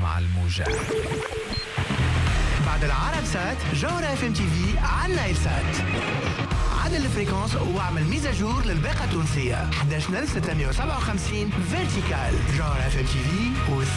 مع الموجة. بعد العرب سات جوهرة اف ام تي في على نايل سات. عدل الفريكونس واعمل ميزاجور للباقة التونسية 11657 فيرتيكال. جوهرة اف ام تي في